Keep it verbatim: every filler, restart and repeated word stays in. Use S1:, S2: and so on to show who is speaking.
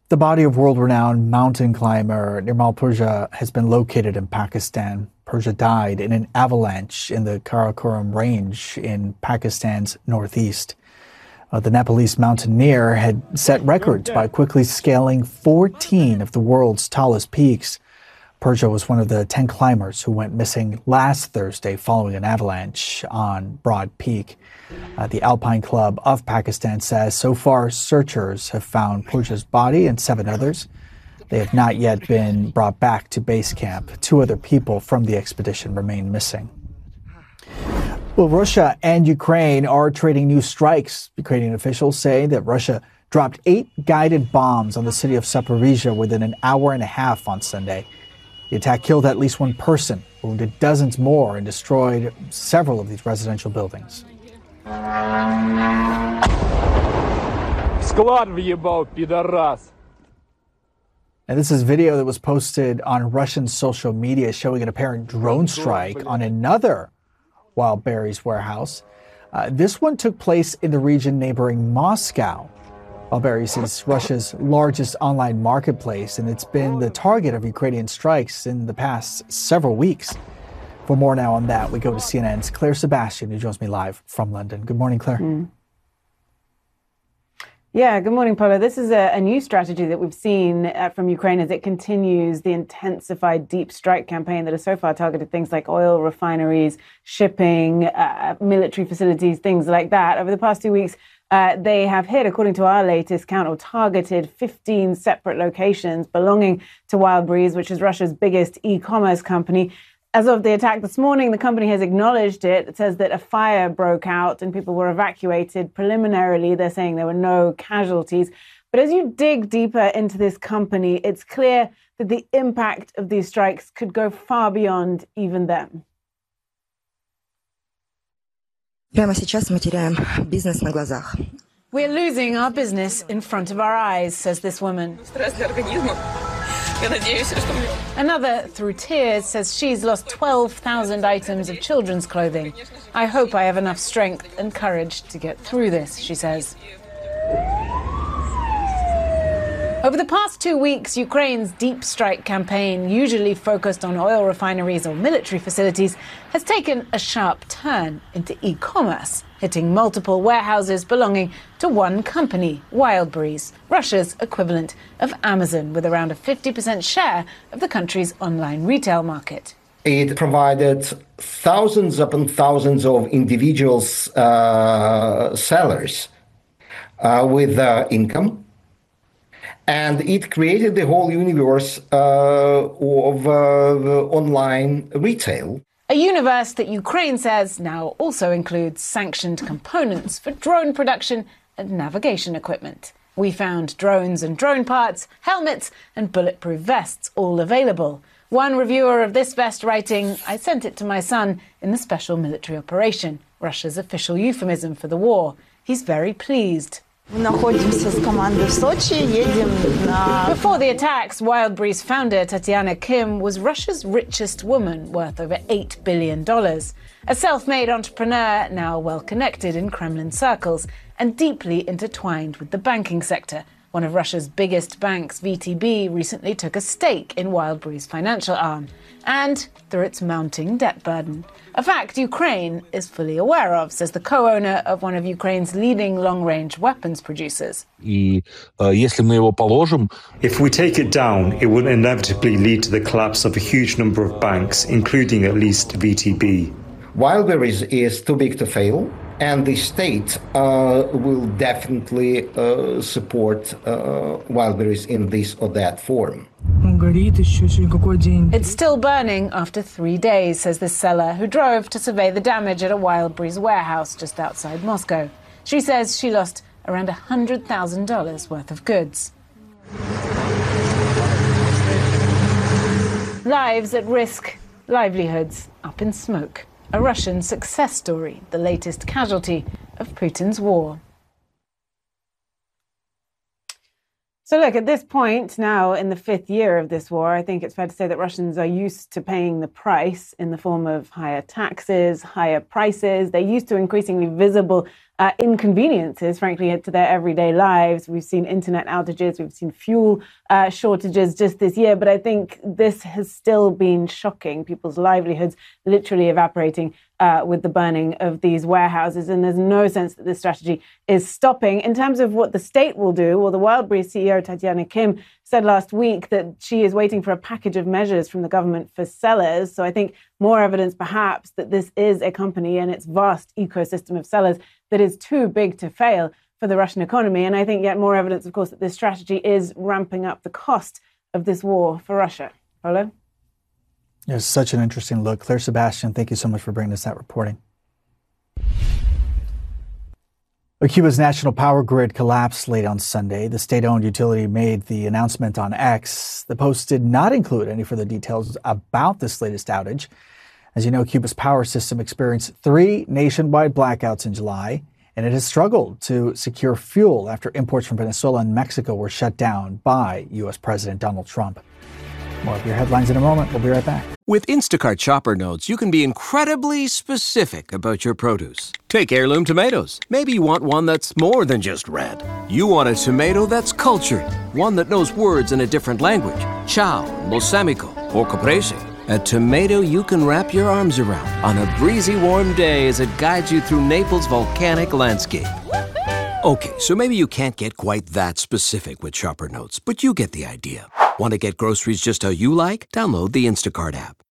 S1: The body of world-renowned mountain climber Nirmal Purja has been located in Pakistan. Purja died in an avalanche in the Karakoram range in Pakistan's northeast. Uh, the Nepalese mountaineer had set records by quickly scaling fourteen of the world's tallest peaks. Purja was one of the ten climbers who went missing last Thursday following an avalanche on Broad Peak. Uh, the Alpine Club of Pakistan says so far searchers have found Purja's body and seven others. They have not yet been brought back to base camp. Two other people from the expedition remain missing. Well, Russia and Ukraine are trading new strikes. Ukrainian officials say that Russia dropped eight guided bombs on the city of Zaporizhzhia within an hour and a half on Sunday. The attack killed at least one person, wounded dozens more, and destroyed several of these residential buildings.
S2: Склад въебал, пидорас.
S1: And this is video that was posted on Russian social media showing an apparent drone strike on another Wildberries warehouse. Uh, this one took place in the region neighboring Moscow. Wildberries is Russia's largest online marketplace, and it's been the target of Ukrainian strikes in the past several weeks. For more now on that, we go to C N N's Claire Sebastian, who joins me live from London. Good morning, Claire.
S3: Mm. Yeah, good morning, Paula. This is a, a new strategy that we've seen uh, from Ukraine as it continues the intensified deep strike campaign that has so far targeted things like oil refineries, shipping, uh, military facilities, things like that. Over the past two weeks, uh, they have hit, according to our latest count, or targeted fifteen separate locations belonging to Wildberries, which is Russia's biggest e-commerce company. As of the attack this morning, the company has acknowledged it. It says that a fire broke out and people were evacuated. Preliminarily, they're saying there were no casualties. But as you dig deeper into this company, it's clear that the impact of these strikes could go far beyond even them.
S4: Прямо сейчас мы теряем бизнес на глазах.
S3: We're losing our business in front of our eyes, says this woman. Another, through tears, says she's lost twelve thousand items of children's clothing. I hope I have enough strength and courage to get through this, she says. Over the past two weeks, Ukraine's deep strike campaign, usually focused on oil refineries or military facilities, has taken a sharp turn into e-commerce, hitting multiple warehouses belonging to one company, Wildberries, Russia's equivalent of Amazon, with around a fifty percent share of the country's online retail market.
S5: It provided thousands upon thousands of individuals, uh, sellers uh, with uh, income. And it created the whole universe uh, of uh, online retail.
S3: A universe that Ukraine says now also includes sanctioned components for drone production and navigation equipment. We found drones and drone parts, helmets and bulletproof vests all available. One reviewer of this vest writing, I sent it to my son in the special military operation, Russia's official euphemism for the war. He's very pleased.
S6: Before the
S3: attacks, Wildberries founder Tatiana Kim was Russia's richest woman, worth over eight billion dollars. A self-made entrepreneur, now well-connected in Kremlin circles and deeply intertwined with the banking sector. One of Russia's biggest banks, V T B, recently took a stake in Wildberries' financial arm, and through its mounting debt burden. A fact Ukraine is fully aware of, says the co-owner of one of Ukraine's leading long-range weapons producers.
S7: If we take it down, it will inevitably lead to the collapse of a huge number of banks, including at least V T B.
S5: Wildberries is too big to fail, and the state uh, will definitely uh, support uh, Wildberries in this or that form.
S3: It's still burning after three days, says this seller, who drove to survey the damage at a Wildberries warehouse just outside Moscow. She says she lost around one hundred thousand dollars worth of goods. Lives at risk, livelihoods up in smoke. A Russian success story, the latest casualty of Putin's war. So look, at this point now in the fifth year of this war, I think it's fair to say that Russians are used to paying the price in the form of higher taxes, higher prices. They're used to increasingly visible uh, inconveniences, frankly, to their everyday lives. We've seen internet outages, we've seen fuel uh, shortages just this year, but I think this has still been shocking. People's livelihoods literally evaporating uh, with the burning of these warehouses, and there's no sense that this strategy is stopping. In terms of what the state will do, well, the Wildberries C E O, Tatiana Kim, said last week that she is waiting for a package of measures from the government for sellers. So I think more evidence perhaps that this is a company and its vast ecosystem of sellers that is too big to fail for the Russian economy. And I think yet more evidence, of course, that this strategy is ramping up the cost of this war for Russia. Paulo?
S1: It's such an interesting look. Claire Sebastian, thank you so much for bringing us that reporting. Cuba's national power grid collapsed late on Sunday. The state-owned utility made the announcement on X. The post did not include any further details about this latest outage. As you know, Cuba's power system experienced three nationwide blackouts in July, and it has struggled to secure fuel after imports from Venezuela and Mexico were shut down by U S President Donald Trump. More of your headlines in a moment. We'll be right back.
S6: With Instacart Shopper Notes, you can be incredibly specific about your produce. Take heirloom tomatoes. Maybe you want one that's more than just red. You want a tomato that's cultured, one that knows words in a different language. Ciao, balsamico, or caprese. A tomato you can wrap your arms around on a breezy warm day as it guides you through Naples' volcanic landscape. Okay, so maybe you can't get quite that specific with Shopper Notes, but you get the idea. Want to get groceries just how you like? Download the Instacart app.